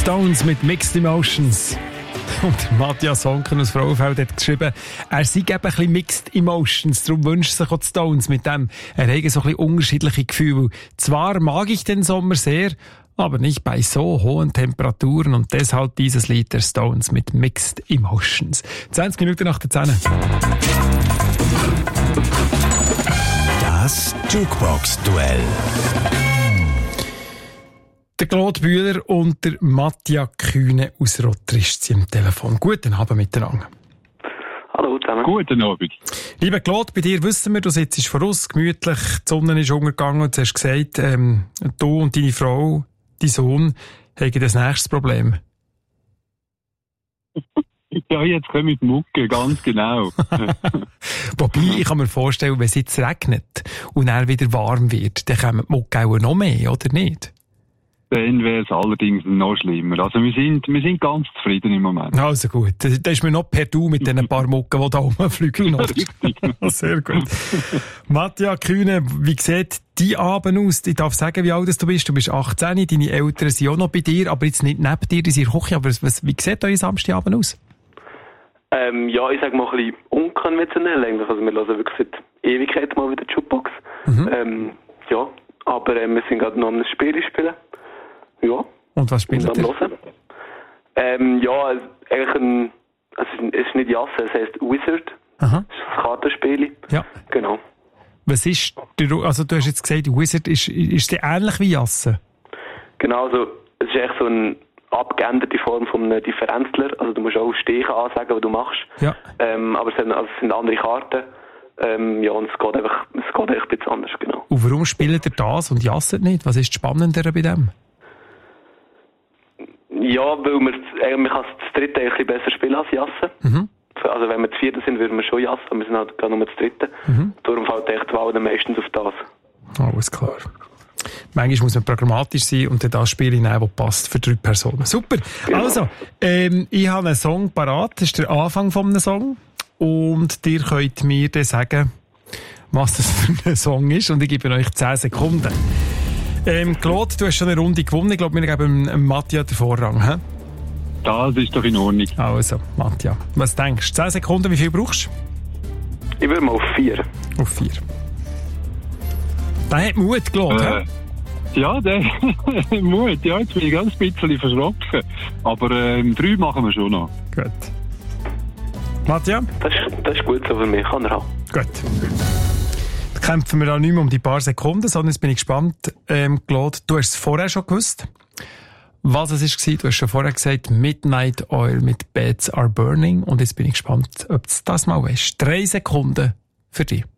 Stones mit Mixed Emotions. Und Matthias Honken aus Frauenfeld hat geschrieben, er sei eben ein bisschen Mixed Emotions, darum wünscht sich auch die Stones mit dem. Er hätte so ein bisschen unterschiedliche Gefühle. Zwar mag ich den Sommer sehr, aber nicht bei so hohen Temperaturen und deshalb dieses Lied der Stones mit Mixed Emotions. 20 Minuten nach der 10. Das Jukebox-Duell. Der Claude Bühler und der Mattia Kühne aus Rotrisch sind am Telefon. Guten Abend miteinander. Hallo zusammen. Guten Abend. Lieber Claude, bei dir wissen wir, du sitzt voraus, gemütlich, die Sonne ist untergegangen und du hast gesagt, du und deine Frau, dein Sohn, haben das nächste Problem. Ja, jetzt komme ich die Mucke, ganz genau. Wobei, ich kann mir vorstellen, wenn es jetzt regnet und dann wieder warm wird, dann kommen die Mucke auch noch mehr, oder nicht? Dann wäre es allerdings noch schlimmer. Also wir sind ganz zufrieden im Moment. Also gut, da ist mir noch per Du mit diesen paar Mucken, die da rumfliegen. Richtig. Sehr gut. Mattia Kühne, wie sieht dein Abend aus? Ich darf sagen, wie alt du bist. Du bist 18, deine Eltern sind auch noch bei dir, aber jetzt nicht neben dir, die sind in der Küche. Aber wie sieht euer Samstagabend aus? Ja, ich sage mal ein bisschen unkonventionell eigentlich. Also wir hören wirklich seit Ewigkeit mal wieder die Jukebox. Ja, aber wir sind gerade noch ein Spiel spielen. Ja. Und was spielt ihr? Ja, eigentlich es ist nicht Jasse, es heisst Wizard. Aha. Das ist ein Kartenspiel. Ja. Genau. Was ist, also du hast jetzt gesagt, Wizard ist der ähnlich wie Jasse? Genau, also es ist echt so eine abgeänderte Form von einem Differenzler. Also du musst auch Stiche ansagen, was du machst. Ja. Aber es sind andere Karten. Ja, und es geht einfach ein bisschen anders, genau. Und warum spielt ihr das und Jasse nicht? Was ist das Spannendere bei dem? Ja, weil man kann das dritte ein bisschen besser spielen als Jasse. Mhm. Also wenn wir zu vierten sind, würden wir schon Jasse, aber wir sind halt gerade nur zu dritten. Mhm. Darum fällt echt die Wahl dann meistens auf das. Alles klar. Manchmal muss man programmatisch sein und dann das Spiel hinein, das passt für 3 Personen. Super. Genau. Also, ich habe einen Song parat. Das ist der Anfang von einem Song. Und ihr könnt mir dann sagen, was das für ein Song ist. Und ich gebe euch 10 Sekunden. Claude, du hast schon eine Runde gewonnen. Ich glaube, wir geben Mattia den Vorrang. He? Das ist doch in Ordnung. Also, Mattia, was denkst du? 10 Sekunden, wie viel brauchst du? Ich würde mal auf 4. Auf 4. Der hat Mut, Claude. Ja, der Mut. Ja, jetzt bin ich ganz bisschen verschrocken. Aber 3 machen wir schon noch. Gut. Mattia? Das ist gut so für mich. Kann er haben. Gut. Kämpfen wir da nicht mehr um die paar Sekunden, sondern jetzt bin ich gespannt. Claude, du hast es vorher schon gewusst. Was es war, du hast schon vorher gesagt, Midnight Oil mit Beds Are Burning. Und jetzt bin ich gespannt, ob du das mal weißt. 3 Sekunden für dich.